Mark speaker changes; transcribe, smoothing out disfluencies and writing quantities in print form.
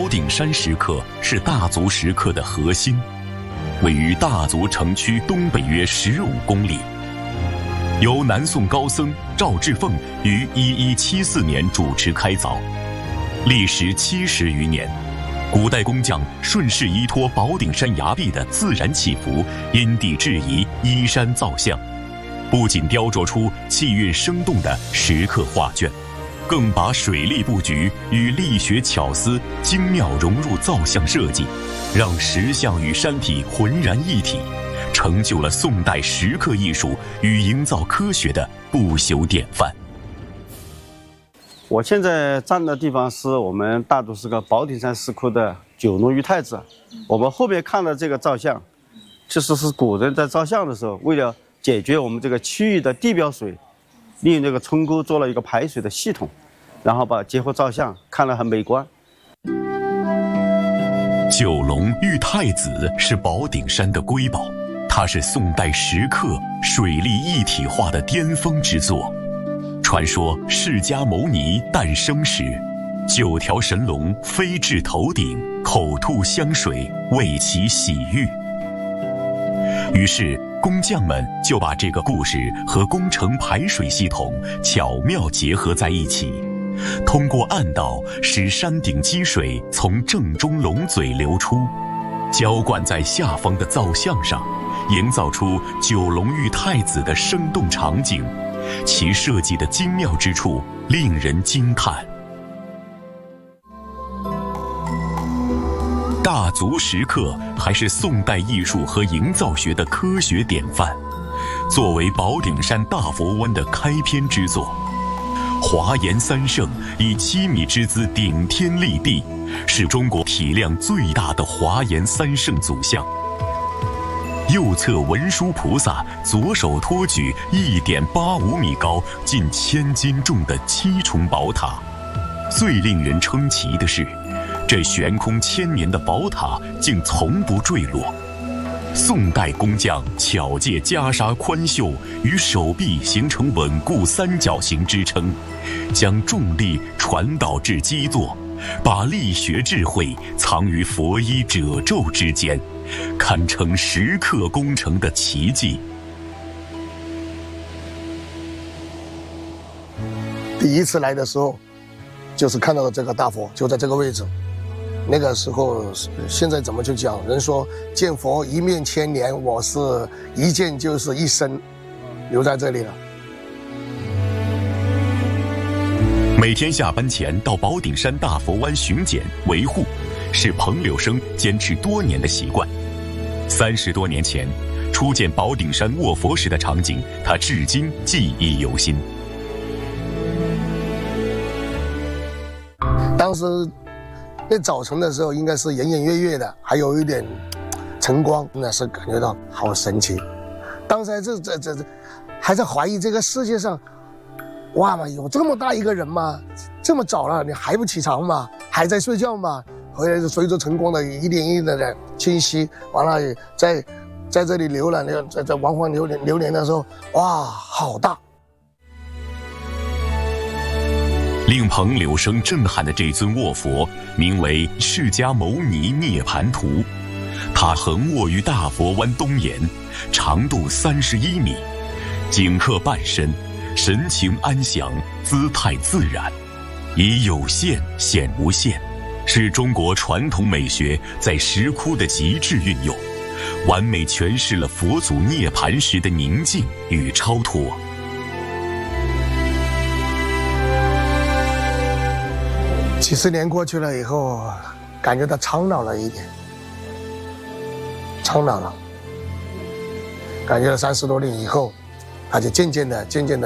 Speaker 1: 顶山石刻是大足石刻的核心，位于大足城区东北约15公里，由南宋高僧赵志凤于1174年主持开凿，历时70余年。古代工匠顺势依托宝顶山崖壁的自然起伏，因地制宜依山造像，不仅雕琢出气韵生动的石刻画卷，更把水利布局与力学巧思精妙融入造像设计，让石像与山体浑然一体，成就了宋代石刻艺术与营造科学的不朽典范。
Speaker 2: 我现在站的地方是我们大足石刻宝顶山石窟的九龙玉太子。我们后面看的这个造像，其实是古人在造像的时候，为了解决我们这个区域的地表水，利用这个冲沟做了一个排水的系统，然后结合造像，看了很美观。
Speaker 1: 九龙玉太子是宝顶山的瑰宝，它是宋代石刻水利一体化的巅峰之作。传说释迦牟尼诞生时，9条神龙飞至头顶，口吐香水，为其洗浴。于是工匠们就把这个故事和工程排水系统巧妙结合在一起，通过暗道使山顶积水从正中龙嘴流出，浇灌在下方的造像上，营造出九龙玉太子的生动场景，其设计的精妙之处令人惊叹。大足石刻还是宋代艺术和营造学的科学典范，作为宝顶山大佛湾的开篇之作，华严三圣以7米之姿顶天立地，是中国体量最大的华严三圣祖像。右侧文殊菩萨左手托举1.85米高、近1000斤重的7重宝塔。最令人称奇的是，这悬空1000年的宝塔竟从不坠落。宋代工匠巧借袈裟宽袖与手臂形成稳固三角形支撑，将重力传导至基座，把力学智慧藏于佛衣褶皱之间，堪称石刻工程的奇迹。
Speaker 3: 第一次来的时候，就是看到了这个大佛，就在这个位置。那个时候，现在怎么去讲？人说见佛一面1000年，我是一见就是一生，留在这里了。
Speaker 1: 每天下班前到宝顶山大佛湾巡检维护，是彭柳生坚持多年的习惯。30多年前初见宝顶山卧佛时的场景，他至今记忆犹新。
Speaker 3: 当时那早晨的时候，应该是隐隐约约的，还有一点晨光，真的是感觉到好神奇。当时还在怀疑这个世界上，哇嘛，有这么大一个人吗？这么早了，你还不起床吗？还在睡觉吗？后来随着晨光的一点一点的清晰，完了在这里浏览，在王皇流连的时候，哇，好大！
Speaker 1: 令彭柳生震撼的这尊卧佛，名为释迦牟尼涅盘图。它横卧于大佛湾东沿，长度31米，颈刻半身，神情安详，姿态自然，以有限显无限，是中国传统美学在石窟的极致运用，完美诠释了佛祖涅盘时的宁静与超脱。
Speaker 3: 几十年过去了以后，感觉到苍老了一点，苍老了，感觉到30多年以后，它就渐渐的